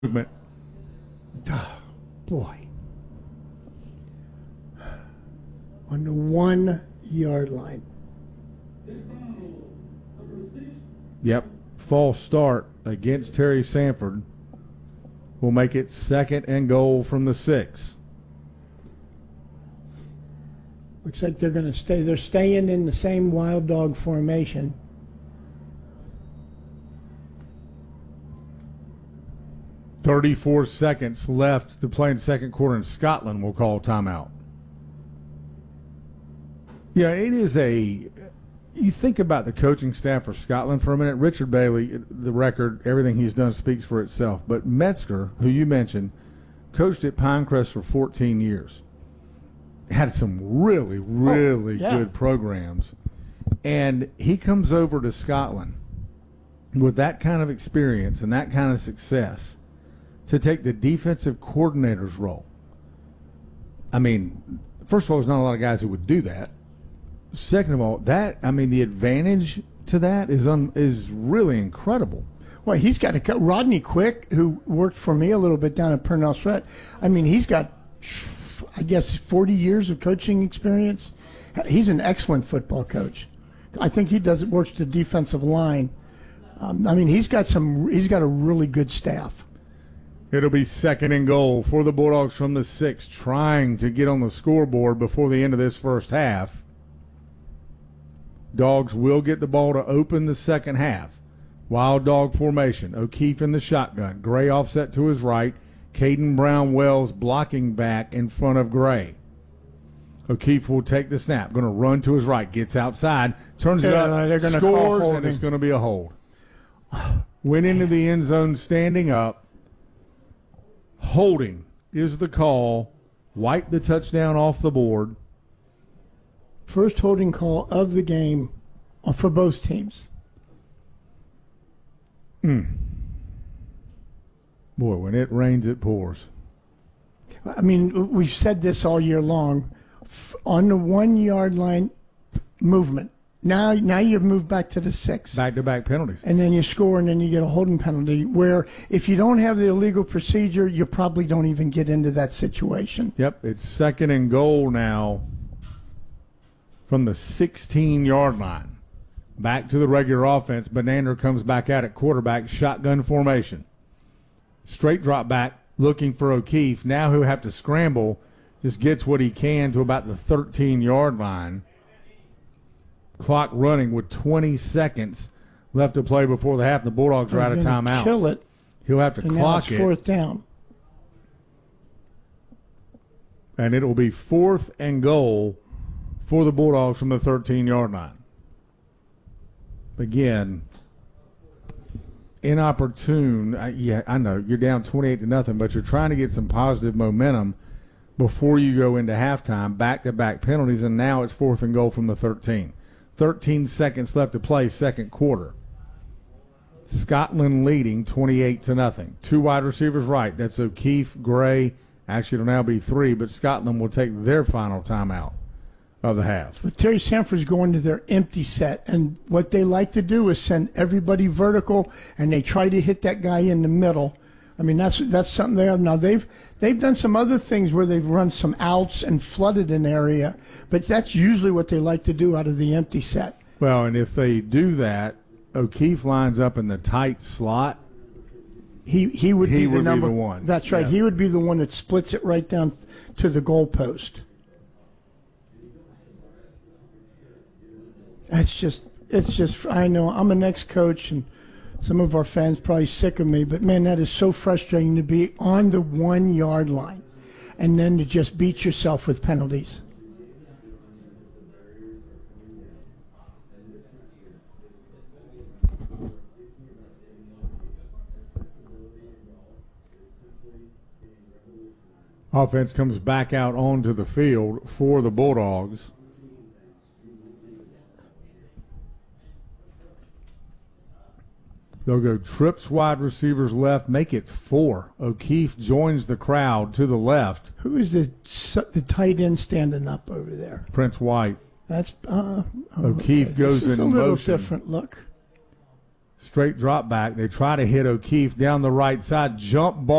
movement. Oh, boy. On the 1 yard line. Yep. False start against Terry Sanford will make it 2nd and goal from the 6. Looks like they're going to stay. They're staying in the same wild dog formation. "34 seconds left to play in second quarter, and Scotland will call timeout." Yeah, it is you think about the coaching staff for Scotland for a minute. Richard Bailey, the record, everything he's done speaks for itself. But Metzger, who you mentioned, coached at Pinecrest for 14 years. Had some really good programs. And he comes over to Scotland with that kind of experience and that kind of success to take the defensive coordinator's role. I mean, first of all, there's not a lot of guys who would do that. Second of all, the advantage to that is really incredible. Well, he's got Rodney Quick, who worked for me a little bit down at Purnell Sweat. I mean, he's got, I guess, 40 years of coaching experience. He's an excellent football coach. I think he works the defensive line. He's got a really good staff. It'll be 2nd and goal for the Bulldogs from the 6, trying to get on the scoreboard before the end of this first half. Dogs will get the ball to open the second half. Wild dog formation. O'Keefe in the shotgun. Gray offset to his right. Caden Brown-Wells blocking back in front of Gray. O'Keefe will take the snap. Going to run to his right. Gets outside. Turns it up. Scores, and it's going to be a hold. Went into the end zone standing up. Holding is the call. Wipe the touchdown off the board. First holding call of the game for both teams. Boy, when it rains, it pours. I mean, we've said this all year long. On the 1 yard line movement. Now you've moved back to the 6. Back-to-back penalties. And then you score, and then you get a holding penalty where if you don't have the illegal procedure, you probably don't even get into that situation. Yep, it's 2nd and goal now from the 16-yard line. Back to the regular offense. Banander comes back out at quarterback, shotgun formation. Straight drop back, looking for O'Keefe. Now he'll have to scramble, just gets what he can to about the 13-yard line. Clock running with 20 seconds left to play before the half. The Bulldogs are out of timeouts. Kill it. He'll have to clock it. Now it's 4th down. And it will be 4th and goal for the Bulldogs from the 13-yard line. Again, inopportune. I know you're down 28-0, but you're trying to get some positive momentum before you go into halftime. Back-to-back penalties, and now it's 4th and goal from the 13. 13 seconds left to play, second quarter. Scotland leading 28-0. 2 wide receivers right. That's O'Keefe, Gray. Actually, it'll now be 3, but Scotland will take their final timeout of the half. But Terry Sanford's going to their empty set, and what they like to do is send everybody vertical, and they try to hit that guy in the middle. I mean, that's something they have. Now, they've done some other things where they've run some outs and flooded an area, but that's usually what they like to do out of the empty set. Well, and if they do that, O'Keefe lines up in the tight slot. He would be the number one. That's right. Yeah. He would be the one that splits it right down to the goalpost. It's just. I know I'm an ex-coach, and some of our fans probably sick of me, but man, that is so frustrating to be on the 1 yard line, and then to just beat yourself with penalties. Offense comes back out onto the field for the Bulldogs. They'll go trips wide receivers left, make it 4. O'Keefe joins the crowd to the left. Who is the tight end standing up over there? Prince White. That's O'Keefe goes in motion. A little different look. straight drop back. They try to hit O'Keefe down the right side, jump ball.